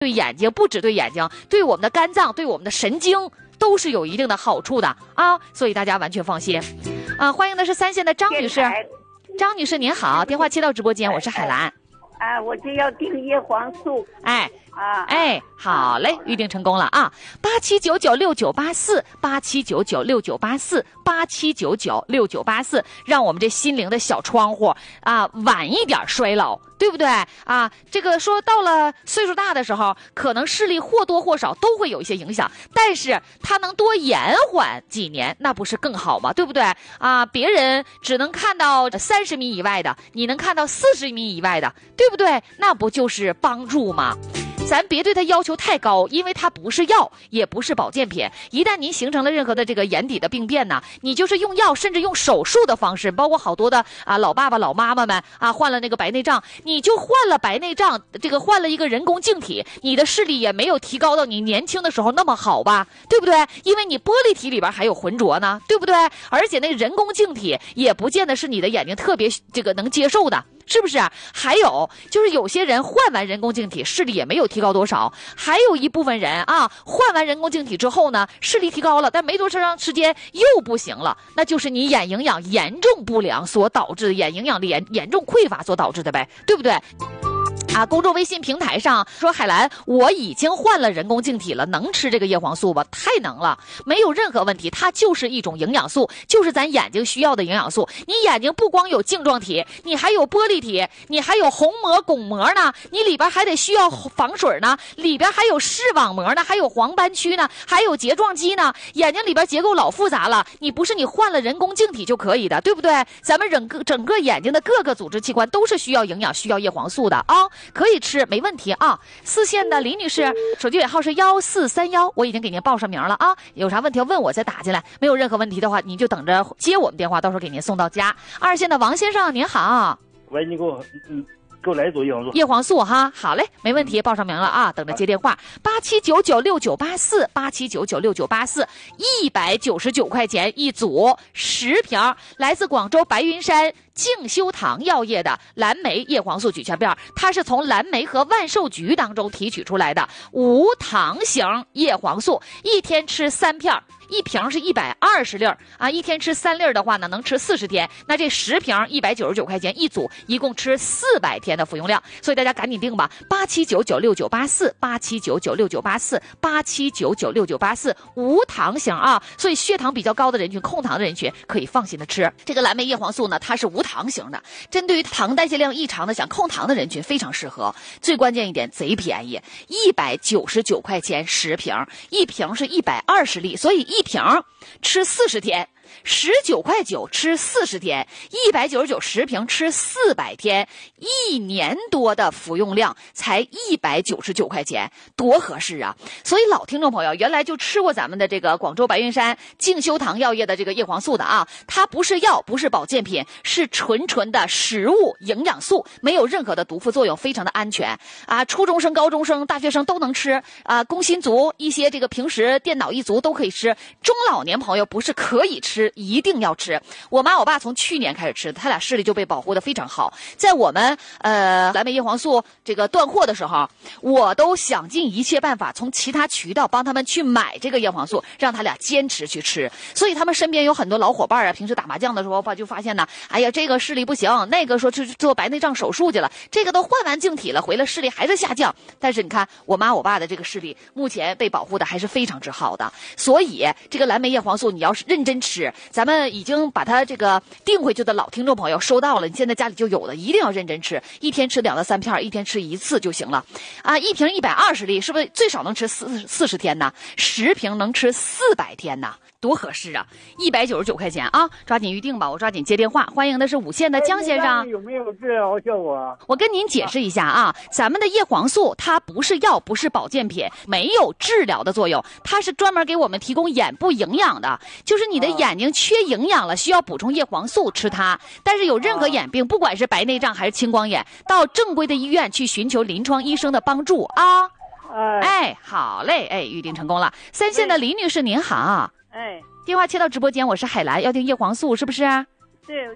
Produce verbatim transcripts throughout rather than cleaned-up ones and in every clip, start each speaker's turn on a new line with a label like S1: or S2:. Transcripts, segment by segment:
S1: 对眼睛不只对眼睛，对我们的肝脏，对我们的神经都是有一定的好处的啊，所以大家完全放心。啊，欢迎的是三线的张女士，张女士您好，电话接到直播间，我是海兰。
S2: 啊，我就要订叶黄素。
S1: 哎。
S2: 啊，
S1: 哎，好嘞，预定成功了啊！八七九九六九八四，八七九九六九八四，八七九九六九八四，让我们这心灵的小窗户啊晚一点衰老，对不对啊？这个说到了岁数大的时候，可能视力或多或少都会有一些影响，但是它能多延缓几年，那不是更好吗？对不对啊？别人只能看到三十米以外的，你能看到四十米以外的，对不对？那不就是帮助吗？咱别对它要求太高，因为它不是药，也不是保健品。一旦您形成了任何的这个眼底的病变呢，你就是用药，甚至用手术的方式，包括好多的啊老爸爸、老妈妈们啊患了那个白内障，你就患了白内障，这个换了一个人工镜体，你的视力也没有提高到你年轻的时候那么好吧，对不对？因为你玻璃体里边还有浑浊呢，对不对？而且那人工镜体也不见得是你的眼睛特别这个能接受的。是不是？还有就是有些人换完人工镜体视力也没有提高多少，还有一部分人啊换完人工镜体之后呢视力提高了，但没多长时间又不行了，那就是你眼营养严重不良所导致的，眼营养严严重匮乏所导致的呗，对不对？啊，公众微信平台上说海兰，我已经换了人工镜体了，能吃这个叶黄素吧？太能了，没有任何问题，它就是一种营养素，就是咱眼睛需要的营养素。你眼睛不光有镜状体，你还有玻璃体，你还有虹膜、巩膜呢，你里边还得需要防水呢，里边还有视网膜呢，还有黄斑区呢，还有睫状肌呢，眼睛里边结构老复杂了，你不是你换了人工镜体就可以的，对不对？咱们整个整个眼睛的各个组织器官都是需要营养、需要叶黄素的啊。可以吃，没问题啊。四线的李女士，手机尾号是幺四三幺，我已经给您报上名了啊。有啥问题要问我再打进来，没有任何问题的话，你就等着接我们电话，到时候给您送到家。二线的王先生您好，
S3: 喂，你给我嗯给我来一组叶黄素。
S1: 叶黄素哈，好嘞，没问题，报上名了啊，等着接电话。八七九九六九八四，八七九九六九八四，一百九十九块钱一组，十瓶，来自广州白云山静修堂药业的蓝莓叶黄素咀泉片，它是从蓝莓和万寿菊当中提取出来的无糖型叶黄素，一天吃三片，一瓶是一百二十粒啊，一天吃三粒的话呢，能吃四十天。那这十瓶一百九十九块钱一组，一共吃四百天的服用量，所以大家赶紧订吧，八七九九六九八四，八七九九六九八四，八七九九六九八四，无糖型啊，所以血糖比较高的人群、控糖的人群可以放心的吃这个蓝莓叶黄素呢，它是无糖型的，针对于糖代谢量异常的想控糖的人群非常适合。最关键一点，贼便宜，一百九十九块钱十瓶，一瓶是一百二十粒，所以一瓶吃四十天。十九块九吃四十天，一百九十九十瓶吃四百天，一年多的服用量才一百九十九块钱，多合适啊！所以老听众朋友，原来就吃过咱们的这个广州白云山静修堂药业的这个叶黄素的啊，它不是药，不是保健品，是纯纯的食物营养素，没有任何的毒副作用，非常的安全啊！初中生、高中生、大学生都能吃啊，工薪族一些这个平时电脑一族都可以吃，中老年朋友不是可以吃。一定要吃。我妈我爸从去年开始吃，他俩视力就被保护的非常好。在我们呃蓝莓叶黄素这个断货的时候，我都想尽一切办法从其他渠道帮他们去买这个叶黄素，让他俩坚持去吃。所以他们身边有很多老伙伴啊，平时打麻将的时候吧，就发现呢，哎呀，这个视力不行，那个说去做白内障手术去了，这个都换完镜体了，回来视力还是下降。但是你看我妈我爸的这个视力目前被保护的还是非常之好的。所以这个蓝莓叶黄素你要是认真吃，咱们已经把它这个订回去的老听众朋友收到了，你现在家里就有了，一定要认真吃，一天吃两到三片，一天吃一次就行了啊！一瓶一百二十粒，是不是最少能吃四四十天呢？十瓶能吃四百天呢，多合适啊！一百九十九块钱啊，抓紧预定吧，我抓紧接电话。欢迎的是五线的江先生，
S3: 有没有治疗效果啊？
S1: 我跟您解释一下啊，咱们的叶黄素它不是药，不是保健品，没有治疗的作用，它是专门给我们提供眼部营养的，就是你的眼睛缺营养了，需要补充叶黄素，吃它。但是有任何眼病，不管是白内障还是青光眼，到正规的医院去寻求临床医生的帮助啊。哎，好嘞，哎，预定成功了。三线的李女士您好，
S2: 哎，
S1: 电话切到直播间，我是海兰，要订叶黄素是不是？
S2: 对，订了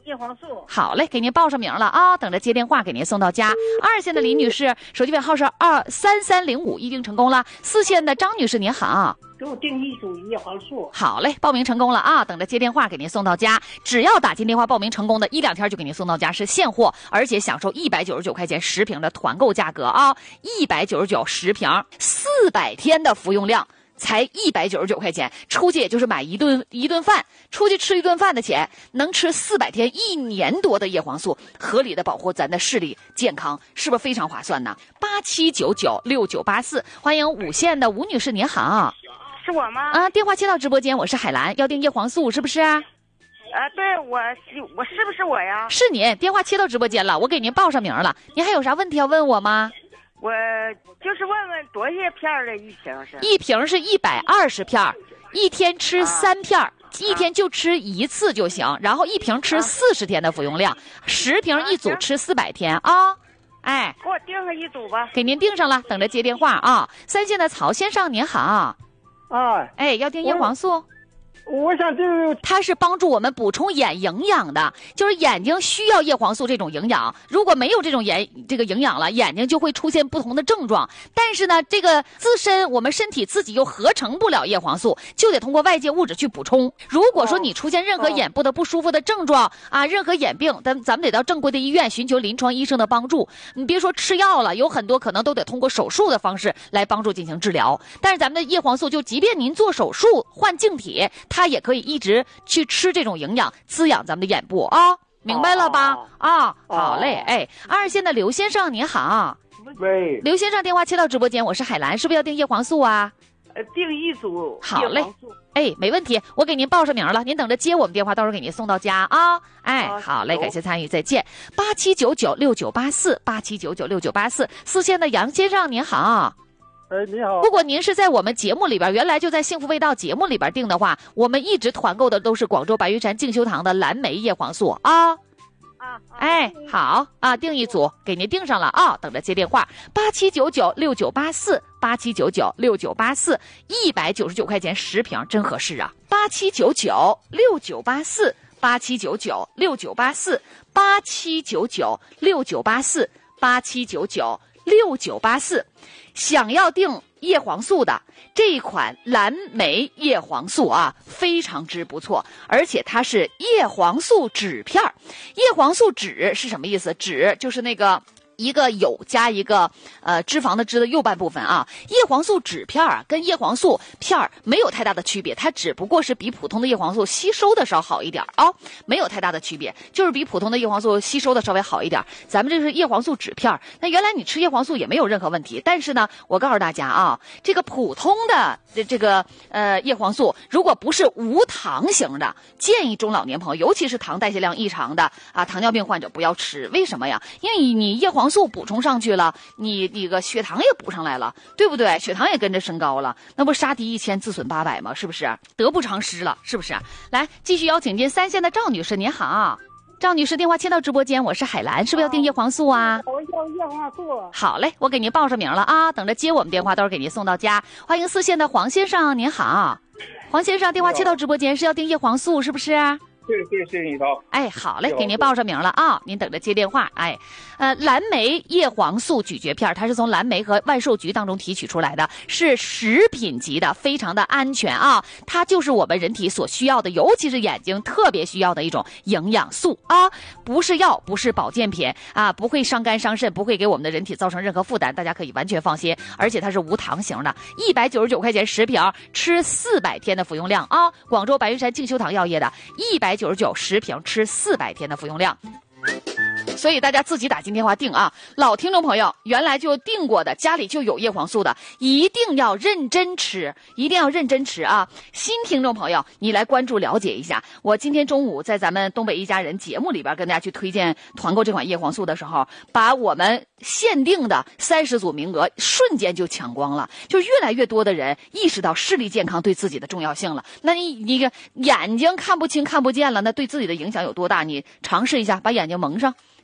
S2: 叶黄素。
S1: 好嘞，给您报上名了啊，等着接电话给您送到家。二线的李女士，手机尾号是二三三零五，预定成功了。四线的张女士，您好。
S2: 给我订一组叶黄素。
S1: 好嘞，报名成功了啊，等着接电话给您送到家。只要打进电话报名成功的，一两天就给您送到家，是现货，而且享受一百九十九块钱十瓶的团购价格啊，一百九十九十瓶，四百天的服用量。才一百九十九块钱，出去也就是买一顿一顿饭，出去吃一顿饭的钱，能吃四百天，一年多的叶黄素，合理的保护咱的视力健康，是不是非常划算呢？八七九九六九八四，欢迎五线的吴女士，您好。
S2: 是我吗？
S1: 啊，电话接到直播间，我是海兰，要订叶黄素是不是啊？
S2: 啊，对，我我是不是我呀？
S1: 是您，电话切到直播间了，我给您报上名了，您还有啥问题要问我吗？
S2: 我就是问问多些片儿的一瓶是？
S1: 一瓶是一百二十片，一天吃三片，啊、一天就吃一次就行。然后一瓶吃四十天的服用量，十瓶一组吃四百天啊。哎，
S2: 给我订上一组吧。
S1: 给您订上了，等着接电话啊。三线的曹先生您好。
S3: 啊，
S1: 哎，要订叶黄素。
S3: 我想这个
S1: 它是帮助我们补充眼营养的，就是眼睛需要叶黄素这种营养，如果没有这种眼这个营养了，眼睛就会出现不同的症状。但是呢，这个自身我们身体自己又合成不了叶黄素，就得通过外界物质去补充。如果说你出现任何眼部的不舒服的症状啊，任何眼病，咱咱们得到正规的医院寻求临床医生的帮助。你别说吃药了，有很多可能都得通过手术的方式来帮助进行治疗。但是咱们的叶黄素，就即便您做手术换镜体，它也可以一直去吃这种营养，滋养咱们的眼部啊，明白了吧？啊，好嘞，哎，二线的刘先生您好。
S3: 喂，
S1: 刘先生，电话切到直播间，我是海兰，是不是要订叶黄素啊？
S2: 呃，订一组
S1: 好嘞，哎，没问题，我给您报上名了，您等着接我们电话，到时候给您送到家啊。哎，好嘞，感谢参与，再见。八七九九六九八四，八七九九六九八四，四线的杨先生您好。
S3: 哎，你好。
S1: 如果您是在我们节目里边，原来就在幸福味道节目里边订的话，我们一直团购的都是广州白云山静修堂的蓝莓叶黄素啊。
S2: 啊，
S1: 哎，好啊，订一组，给您订上了啊，等着接电话。八七九九六九八四，八七九九六九八四，一百九十九块钱十瓶，真合适啊！八七九九六九八四，八七九九六九八四，八七九九六九八四，八七九九六九八四。想要订叶黄素的这一款蓝莓叶黄素啊，非常之不错，而且它是叶黄素酯片。叶黄素酯是什么意思？酯就是那个一个酉加一个呃脂肪的脂的右半部分啊。叶黄素酯片啊，跟叶黄素片没有太大的区别，它只不过是比普通的叶黄素吸收的稍好一点啊，没有太大的区别，就是比普通的叶黄素吸收的稍微好一点。咱们这是叶黄素酯片，那原来你吃叶黄素也没有任何问题，但是呢，我告诉大家啊，这个普通的这这个呃叶黄素，如果不是无糖型的，建议中老年朋友，尤其是糖代谢量异常的啊，糖尿病患者不要吃。为什么呀？因为你叶黄素补充上去了，你那个血糖也补上来了，对不对？血糖也跟着升高了，那不杀敌一千自损八百吗？是不是？得不偿失了，是不是？来，继续邀请进三线的赵女士，您好。赵女士，电话切到直播间，我是海兰，是不是要订叶黄素啊？
S2: 我要叶黄素。
S1: 好嘞，我给您报上名了啊，等着接我们电话，到时候给您送到家。欢迎四线的黄先生，您好。黄先生，电话切到直播间是要订叶黄素，是不是？
S3: 对对，谢谢你涛。
S1: 哎，好嘞，给您报上名了啊，您等着接电话。哎，呃，蓝莓叶黄素咀嚼片，它是从蓝莓和万寿菊当中提取出来的，是食品级的，非常的安全啊。它就是我们人体所需要的，尤其是眼睛特别需要的一种营养素啊，不是药，不是保健品啊，不会伤肝伤肾，不会给我们的人体造成任何负担，大家可以完全放心。而且它是无糖型的，一百九十九块钱十瓶，吃四百天的服用量啊。广州白云山静修堂药业的，一百九十九十瓶，吃四百天的服用量。所以大家自己打进电话订啊，老听众朋友原来就订过的，家里就有叶黄素的，一定要认真吃，一定要认真吃啊！新听众朋友，你来关注了解一下。我今天中午在咱们东北一家人节目里边跟大家去推荐团购这款叶黄素的时候，把我们限定的三十组名额瞬间就抢光了，就越来越多的人意识到视力健康对自己的重要性了。那你你个眼睛看不清看不见了，那对自己的影响有多大？你尝试一下，把眼睛蒙上。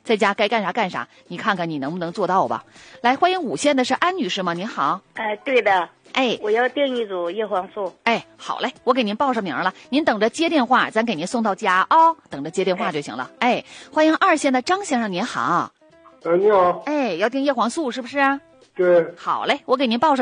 S1: 在家该干啥干啥，你看看你能不能做到吧。来，欢迎五线的是安女士吗？您好。
S2: 哎，对的。
S1: 哎，
S2: 我要订一组叶黄素。
S1: 哎，好嘞，我给您报上名了，您等着接电话，咱给您送到家啊、哦，等着接电话就行了。哎, 哎，欢迎二线的张先生，您好。
S3: 呃，你好。
S1: 哎，要订叶黄素是不是？
S3: 对。
S1: 好嘞，我给您报上。